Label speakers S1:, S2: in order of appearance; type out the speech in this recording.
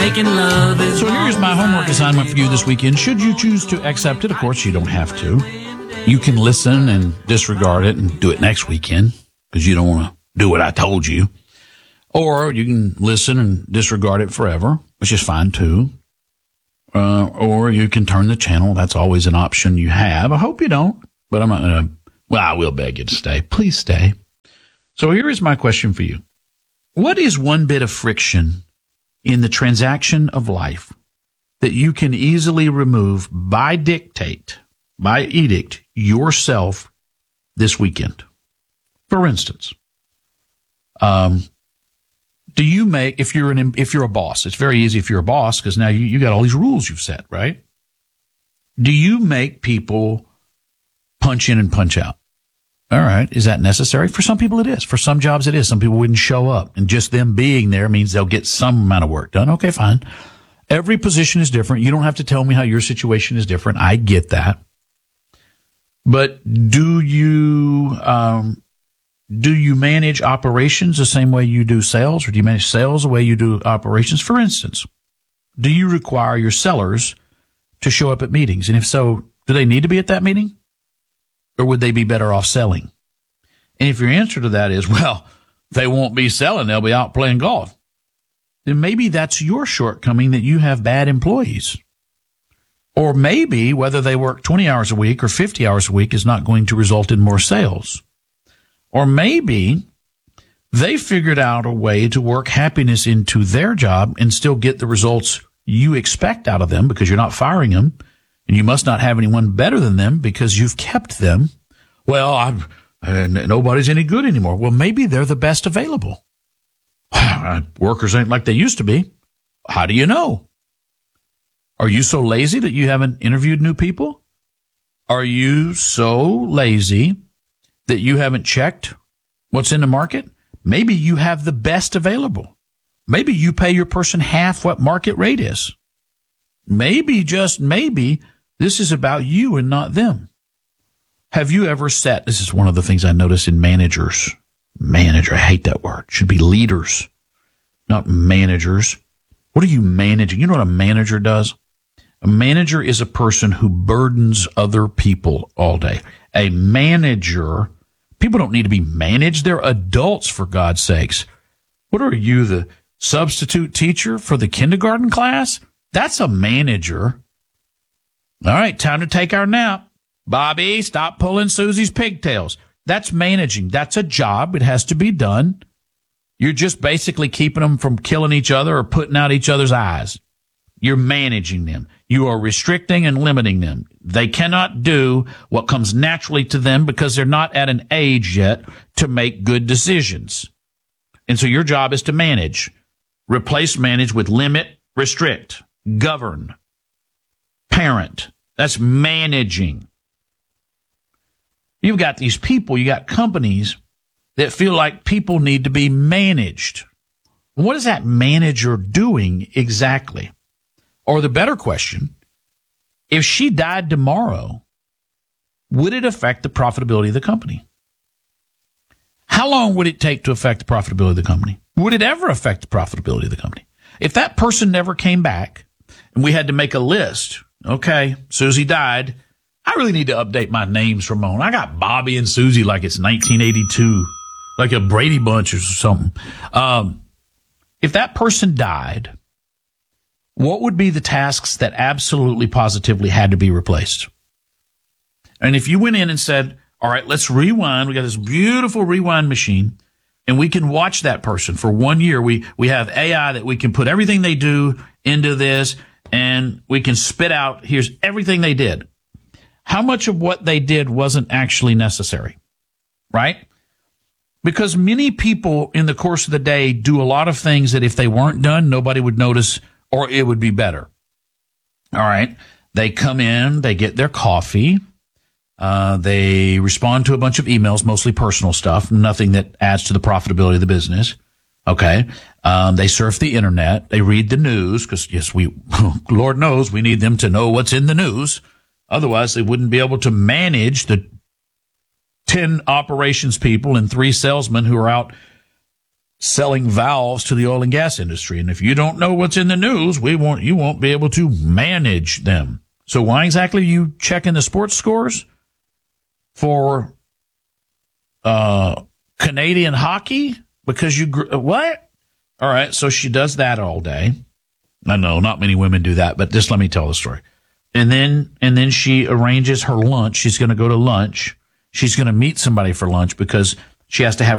S1: making love is...
S2: So here's my homework assignment for you this weekend. Should you choose to accept it, of course, you don't have to. You can listen and disregard it and do it next weekend because you don't want to do what I told you. Or you can listen and disregard it forever, which is fine too. Or you can turn the channel. That's always an option you have. I hope you don't, but I'm not going to. Well, I will beg you to stay. Please stay. So here is my question for you. What is one bit of friction in the transaction of life that you can easily remove by edict yourself this weekend? For instance, do you make, if you're a boss, it's very easy if you're a boss because now you got all these rules you've set, right? Do you make people punch in and punch out? All right. Is that necessary? For some people it is. For some jobs it is. Some people wouldn't show up, and just them being there means they'll get some amount of work done. Okay, fine. Every position is different. You don't have to tell me how your situation is different. I get that. But do you manage operations the same way you do sales, or do you manage sales the way you do operations? For instance, do you require your sellers to show up at meetings? And if so, do they need to be at that meeting? Or would they be better off selling? And if your answer to that is, well, they won't be selling, they'll be out playing golf, then maybe that's your shortcoming, that you have bad employees. Or maybe whether they work 20 hours a week or 50 hours a week is not going to result in more sales. Or maybe they figured out a way to work happiness into their job and still get the results you expect out of them because you're not firing them, and you must not have anyone better than them because you've kept them. Well, nobody's any good anymore. Well, maybe they're the best available. Workers ain't like they used to be. How do you know? Are you so lazy that you haven't interviewed new people? Are you so lazy that you haven't checked what's in the market? Maybe you have the best available. Maybe you pay your person half what market rate is. Maybe, just maybe, this is about you and not them. Have you ever set, this is one of the things I notice in managers. Manager, I hate that word. It should be leaders, not managers. What are you managing? You know what a manager does? A manager is a person who burdens other people all day. A manager, people don't need to be managed. They're adults, for God's sakes. What are you, the substitute teacher for the kindergarten class? That's a manager. All right, time to take our nap. Bobby, stop pulling Susie's pigtails. That's managing. That's a job. It has to be done. You're just basically keeping them from killing each other or putting out each other's eyes. You're managing them. You are restricting and limiting them. They cannot do what comes naturally to them because they're not at an age yet to make good decisions. And so your job is to manage. Replace manage with limit, restrict, govern, parent. That's managing. You've got these people, you got companies that feel like people need to be managed. What is that manager doing exactly? Or the better question, if she died tomorrow, would it affect the profitability of the company? How long would it take to affect the profitability of the company? Would it ever affect the profitability of the company? If that person never came back and we had to make a list, okay, Susie died, I really need to update my names from on. I got Bobby and Susie like it's 1982, like a Brady Bunch or something. If that person died, what would be the tasks that absolutely positively had to be replaced? And if you went in and said, all right, let's rewind. We got this beautiful rewind machine and we can watch that person for 1 year. We have AI that we can put everything they do into this and we can spit out, here's everything they did. How much of what they did wasn't actually necessary, right? Because many people in the course of the day do a lot of things that if they weren't done, nobody would notice or it would be better. All right. They come in, they get their coffee. They respond to a bunch of emails, mostly personal stuff, nothing that adds to the profitability of the business. Okay. They surf the internet. They read the news because, yes, Lord knows we need them to know what's in the news. Otherwise, they wouldn't be able to manage the 10 operations people and 3 salesmen who are out selling valves to the oil and gas industry. And if you don't know what's in the news, you won't be able to manage them. So why exactly are you checking the sports scores for Canadian hockey? Because what? All right, so she does that all day. I know not many women do that, but just let me tell the story. And then she arranges her lunch. She's going to go to lunch. She's going to meet somebody for lunch because she has to have